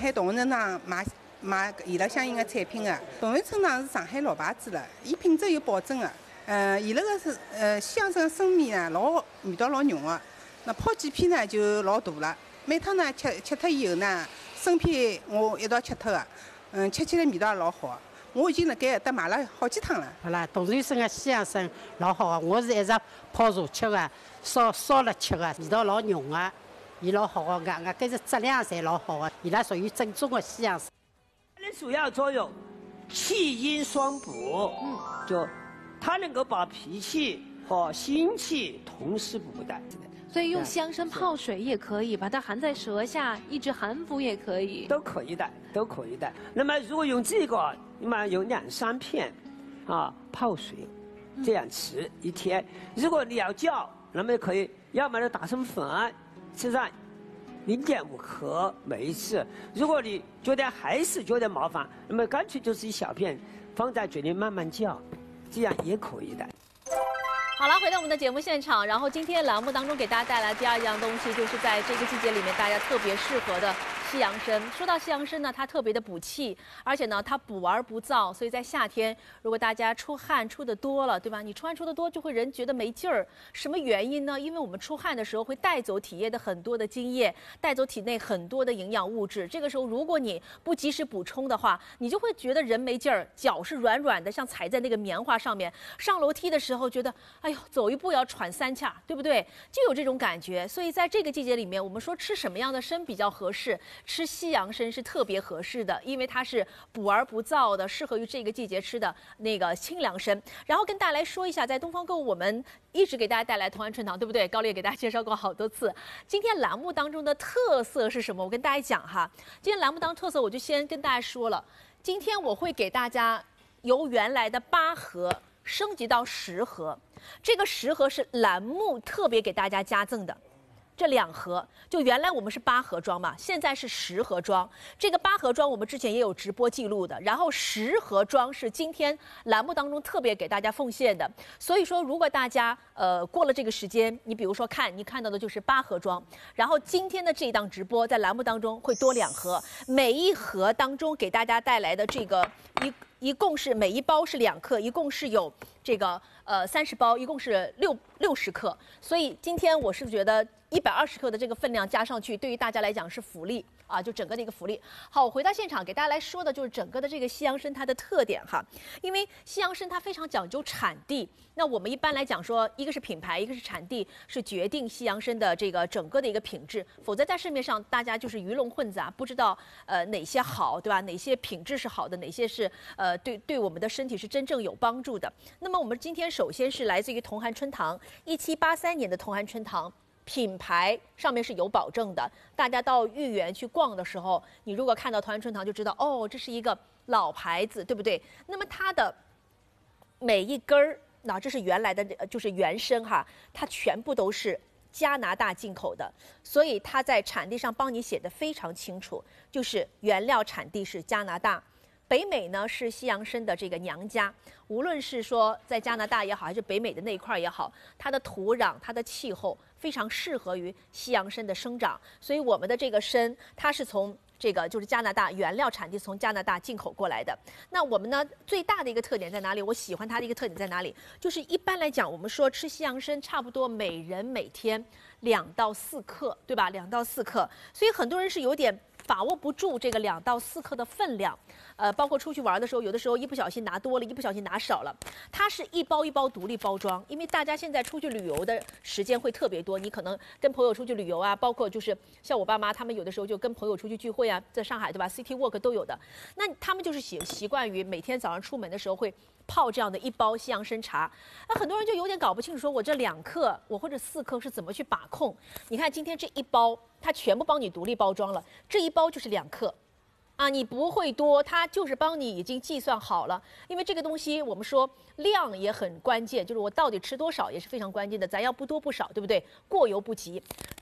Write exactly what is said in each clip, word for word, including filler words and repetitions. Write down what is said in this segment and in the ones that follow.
海同仁堂买买伊拉相应的产品的。同源春堂是上海老牌子了，伊品质有保证的。呃，伊拉个是呃西洋参生米呢，老味道老浓的。那泡几片呢就老大了。每趟呢吃吃脱以后呢，生片我一道吃脱的，嗯，吃起来味道也老好。我已经辣盖搭买了好几趟了。 好啦，同源参的西洋参老好个，我是一直泡茶吃个，烧烧了吃个，味道老浓个，伊老好个，外外加是质量侪老好个，伊拉属于正宗的西洋参。 它的主要作用，气阴双补，嗯，就它能够把脾气和心气同时补的。 所以用西洋参泡水也可以，把它含在舌下，抑制寒服也可以， 都可以的，都可以的。那么如果用这个，那么有两三片，啊，泡水，这样吃一天。如果你要叫，那么可以，要么就打成粉，吃上零点五克每一次。如果你觉得还是觉得麻烦，那么干脆就是一小片，放在嘴里慢慢叫，这样也可以的。 好了，回到我们的节目现场，然后今天栏目当中给大家带来第二样东西，就是在这个季节里面大家特别适合的西洋参。说到西洋参呢，它特别的补气，而且呢它补而不燥，所以在夏天如果大家出汗出的多了，对吧？你出汗出的多就会人觉得没劲儿，什么原因呢？因为我们出汗的时候会带走体液的很多的津液，带走体内很多的营养物质。这个时候如果你不及时补充的话，你就会觉得人没劲儿，脚是软软的，像踩在那个棉花上面。上楼梯的时候觉得，哎呦，走一步要喘三下，对不对？就有这种感觉。所以在这个季节里面，我们说吃什么样的参比较合适？吃西洋参是特别合适的，因为它是补而不燥的，适合于这个季节吃的那个清凉参。然后跟大家来说一下，在东方购物我们一直给大家带来同安春堂，对不对？高丽也给大家介绍过好多次。今天栏目当中的特色是什么？我跟大家讲哈，今天栏目当中特色我就先跟大家说了，今天我会给大家由原来的八盒升级到十盒，这个十盒是栏目特别给大家加赠的。这两盒就原来我们是八盒装嘛，现在是十盒装。这个八盒装我们之前也有直播记录的，然后十盒装是今天栏目当中特别给大家奉献的。所以说，如果大家呃过了这个时间，你比如说看你看到的就是八盒装，然后今天的这一档直播在栏目当中会多两盒，每一盒当中给大家带来的这个一。一共是每一包是两克，一共是有这个呃三十包，一共是六六十克。所以今天我是觉得一百二十克的这个分量加上去，对于大家来讲是福利啊，就整个的一个福利。好，我回到现场给大家来说的就是整个的这个西洋参它的特点哈，因为西洋参它非常讲究产地。那我们一般来讲说，一个是品牌，一个是产地，是决定西洋参的这个整个的一个品质。否则在市面上大家就是鱼龙混杂，不知道呃哪些好，对吧？哪些品质是好的，哪些是呃对对我们的身体是真正有帮助的。那么我们今天首先是来自于同寒春堂，一七八三年的同寒春堂。品牌上面是有保证的，大家到豫园去逛的时候，你如果看到同安春堂就知道，哦，这是一个老牌子，对不对？那么它的每一根儿，那这是原来的，就是原参哈，它全部都是加拿大进口的，所以它在产地上帮你写的非常清楚，就是原料产地是加拿大。北美呢是西洋参的这个娘家，无论是说在加拿大也好，还是北美的那一块也好，它的土壤、它的气候非常适合于西洋参的生长，所以我们的这个参它是从这个就是加拿大原料产地从加拿大进口过来的。那我们呢最大的一个特点在哪里？我喜欢它的一个特点在哪里？就是一般来讲，我们说吃西洋参差不多每人每天两到四克，对吧？两到四克，所以很多人是有点把握不住这个两到四克的分量。呃，包括出去玩的时候，有的时候一不小心拿多了，一不小心拿少了。它是一包一包独立包装，因为大家现在出去旅游的时间会特别多，你可能跟朋友出去旅游啊，包括就是像我爸妈他们有的时候就跟朋友出去聚会啊，在上海对吧 ？City Walk 都有的。那他们就是习习惯于每天早上出门的时候会泡这样的一包西洋参茶。那很多人就有点搞不清楚，说我这两克我或者四克是怎么去把控？你看今天这一包，它全部帮你独立包装了，这一包就是两克。啊，你不会多，它就是帮你已经计算好了。因为这个东西，我们说量也很关键，就是我到底吃多少也是非常关键的。咱要不多不少，对不对？过犹不及。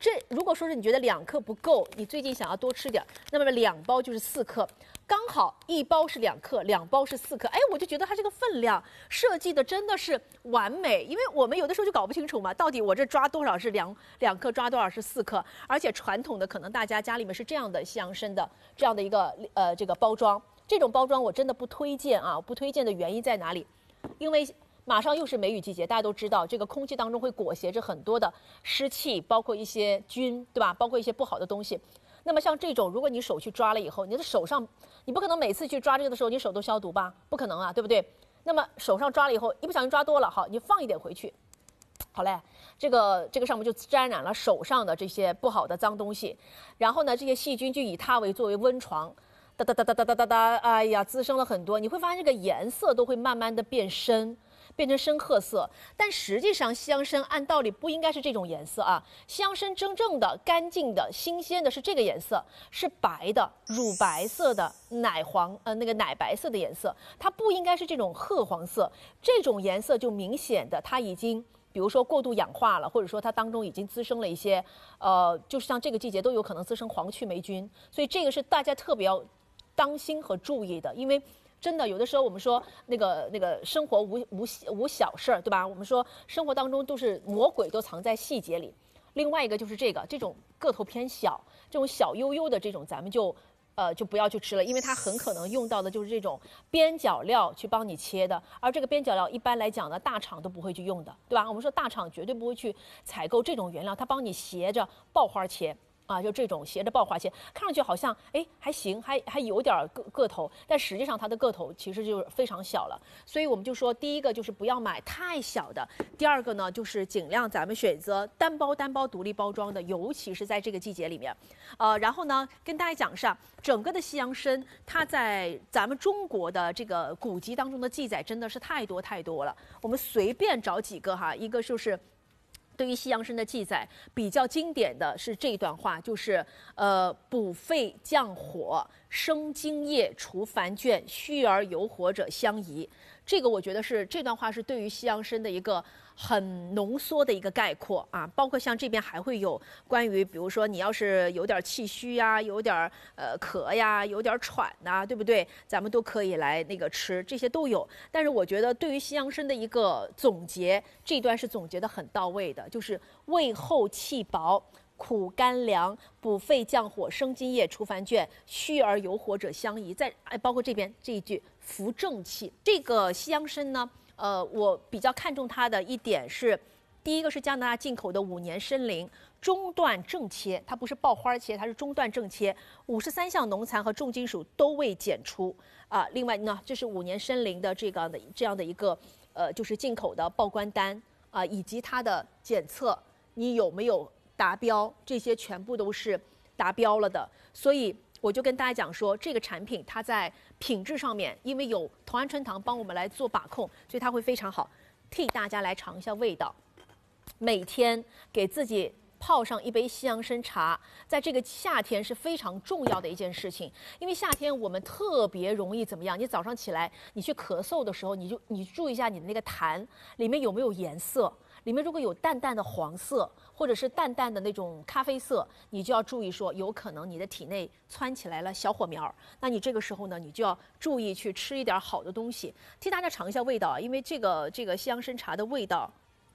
这如果说是你觉得两克不够，你最近想要多吃点，那么两包就是四克，刚好一包是两克，两包是四克。哎，我就觉得它这个分量设计的真的是完美，因为我们有的时候就搞不清楚嘛，到底我这抓多少是两两克，抓多少是四克，而且传统的可能大家家里面是这样的西洋参的这样的一个呃这个包装，这种包装我真的不推荐啊，不推荐的原因在哪里？因为马上又是梅雨季节，大家都知道，这个空气当中会裹挟着很多的湿气，包括一些菌，对吧？包括一些不好的东西。那么像这种，如果你手去抓了以后，你的手上，你不可能每次去抓这个的时候，你手都消毒吧？不可能啊，对不对？那么手上抓了以后，一不小心抓多了，好，你放一点回去，好嘞，这个这个上面就沾染了手上的这些不好的脏东西，然后呢，这些细菌就以它为作为温床。哒哒哒哒哒哒哒哒，哎呀，滋生了很多，你会发现这个颜色都会慢慢的变深，变成深褐色。但实际上，西洋参按道理不应该是这种颜色啊。西洋参真正的、干净的、新鲜的是这个颜色，是白的、乳白色的、奶黄呃那个奶白色的颜色，它不应该是这种褐黄色。这种颜色就明显的它已经。比如说过度氧化了，或者说它当中已经滋生了一些，呃，就是像这个季节都有可能滋生黄曲霉菌，所以这个是大家特别要当心和注意的，因为真的有的时候我们说那个那个生活无无无小事儿，对吧？我们说生活当中都是魔鬼都藏在细节里。另外一个就是这个这种个头偏小、这种小悠悠的这种，咱们就。呃，就不要去吃了，因为它很可能用到的就是这种边角料去帮你切的，而这个边角料一般来讲呢，大厂都不会去用的，对吧？我们说大厂绝对不会去采购这种原料，它帮你斜着爆花切。啊，就这种斜着爆花切，看上去好像哎还行，还还有点个个头，但实际上它的个头其实就是非常小了。所以我们就说，第一个就是不要买太小的，第二个呢就是尽量咱们选择单包单包独立包装的，尤其是在这个季节里面。呃，然后呢跟大家讲一下，整个的西洋参它在咱们中国的这个古籍当中的记载真的是太多太多了，我们随便找几个哈，一个就是。对于西洋参的记载比较经典的是这段话，就是呃补肺降火、生津液、除烦倦、虚而有火者相宜。这个我觉得是这段话是对于西洋参的一个很浓缩的一个概括啊，包括像这边还会有关于，比如说你要是有点气虚呀，有点呃咳呀，有点喘呐，对不对？咱们都可以来那个吃，这些都有。但是我觉得对于西洋参的一个总结，这段是总结的很到位的，就是味厚气薄。苦甘凉，补肺降火，生津液，除烦倦，虚而有火者相宜。再哎，包括这边这一句扶正气。这个西洋参呢，呃，我比较看重它的一点是，第一个是加拿大进口的五年参灵，中段正切，它不是爆花切，它是中段正切，五十三项农残和重金属都未检出啊。另外呢，这是五年参灵的这个的这样的一个呃，就是进口的报关单啊，以及它的检测，你有没有？达标，这些全部都是达标了的，所以我就跟大家讲说，这个产品它在品质上面，因为有同安春堂帮我们来做把控，所以它会非常好。替大家来尝一下味道，每天给自己泡上一杯西洋参茶，在这个夏天是非常重要的一件事情，因为夏天我们特别容易怎么样？你早上起来你去咳嗽的时候，你就你注意一下你的那个痰里面有没有颜色。里面如果有淡淡的黄色，或者是淡淡的那种咖啡色，你就要注意说，有可能你的体内窜起来了小火苗。那你这个时候呢，你就要注意去吃一点好的东西。替大家尝一下味道啊，因为这个这个西洋参茶的味道，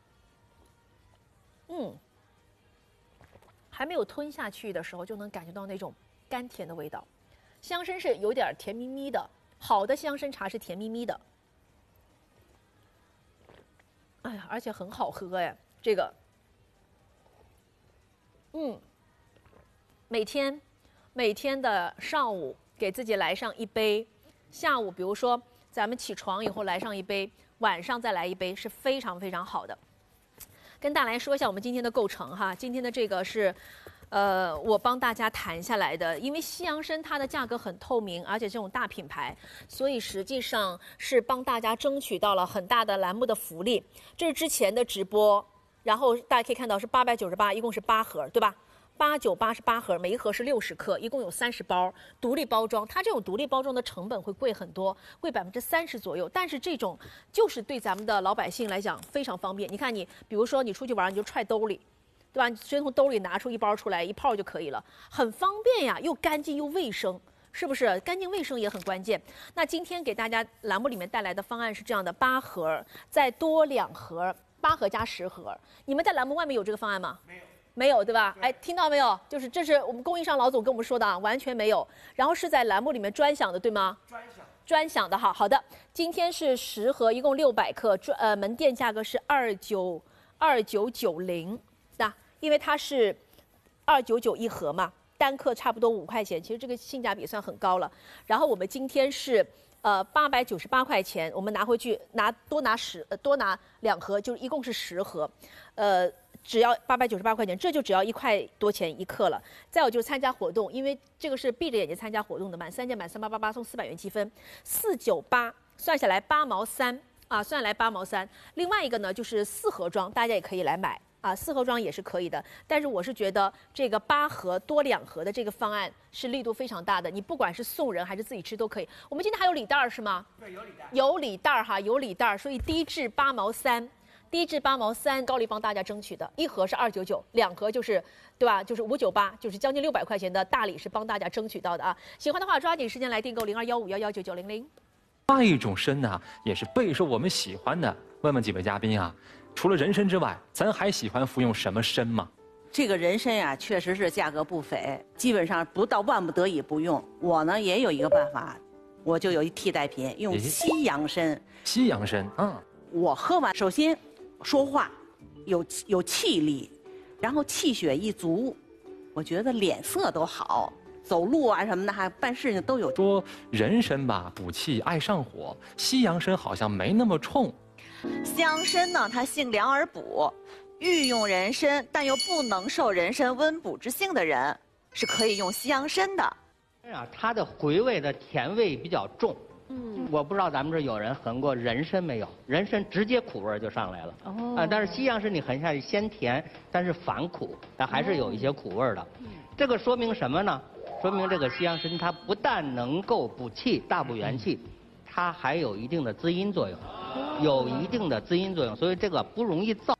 嗯，还没有吞下去的时候就能感觉到那种甘甜的味道。西洋参是有点甜咪咪的，好的西洋参茶是甜咪咪的。哎呀，而且很好喝哎，这个，嗯，每天每天的上午给自己来上一杯，下午比如说咱们起床以后来上一杯，晚上再来一杯，是非常非常好的。跟大家来说一下我们今天的构成哈，今天的这个是。呃，我帮大家谈下来的，因为西洋参它的价格很透明，而且这种大品牌，所以实际上是帮大家争取到了很大的栏目的福利。这是之前的直播，然后大家可以看到是八百九十八，一共是八盒，对吧？八九八是八盒，每一盒是六十克，一共有三十包，独立包装。它这种独立包装的成本会贵很多，贵百分之三十左右。但是这种就是对咱们的老百姓来讲非常方便。你看你，比如说你出去玩，你就揣兜里。 对吧？你直接从兜里拿出一包出来，一泡就可以了，很方便呀，又干净又卫生。是不是干净卫生也很关键？那今天给大家栏目里面带来的方案是这样的：八盒再多两盒，八盒加十盒。你们在栏目外面有这个方案吗？没有，没有对吧？哎，听到没有？就是这是我们供应商老总跟我们说的啊，完全没有。然后是在栏目里面专享的，对吗？专享。专享的哈，好的。今天是十盒，一共六百克，专呃门店价格是二九二九九零，那因为它是二九九一盒嘛。单克差不多五块钱，其实这个性价比算很高了。然后我们今天是呃八百九十八块钱，我们拿回去拿多拿十呃多拿两盒，就是一共是十盒，呃只要八百九十八块钱，这就只要一块多钱一克了。再有就是参加活动，因为这个是闭着眼睛参加活动的，满三件满三八八八送四百元积分，四九八算下来八毛三啊，算下来八毛三。另外一个呢就是四盒装，大家也可以来买。啊，四盒装也是可以的，但是我是觉得这个八盒多两盒的这个方案是力度非常大的，你不管是送人还是自己吃都可以。我们今天还有礼袋儿是吗？对，有礼袋。有礼袋儿哈，有礼袋儿，所以低至八毛三，低至八毛三，高丽帮大家争取的，一盒是二九九，两盒就是对吧？就是五九八，就是将近六百块钱的大礼是帮大家争取到的啊！喜欢的话抓紧时间来订购零二幺五幺幺九九零零。 另外一种参呢，也是备受我们喜欢的。问问几位嘉宾啊。除了人参之外，咱还喜欢服用什么参吗？ 这个人参呀、啊，确实是价格不菲，基本上不到万不得已不用。我呢也有一个办法，我就有一替代品，用西洋参。 西洋参，嗯， 我喝完，首先说话有有气力，然后气血一足，我觉得脸色都好，走路啊什么的，还办事情都有。 说人参吧，补气爱上火，西洋参好像没那么冲。 西洋参呢，它性凉而补，欲用人参但又不能受人参温补之性的人，是可以用西洋参的。 啊，它的回味的甜味比较重。嗯，我不知道咱们这有人闻过人参没有？人参直接苦味就上来了。哦。啊，但是西洋参你闻下去鲜甜，但是反苦，但还是有一些苦味的。嗯。这个说明什么呢？说明这个西洋参它不但能够补气、大补元气，它还有一定的滋阴作用。有一定的滋阴作用，所以这个不容易燥。